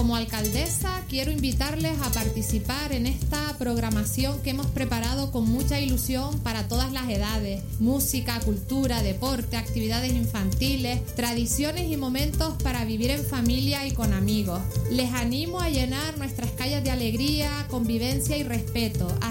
como alcaldesa quiero invitarles a participar en esta programación que hemos preparado con mucha ilusión para todas las edades: música, cultura, deporte, actividades infantiles, tradiciones y momentos para vivir en familia y con amigos. Les animo a llenar nuestras calles de alegría, convivencia y respeto.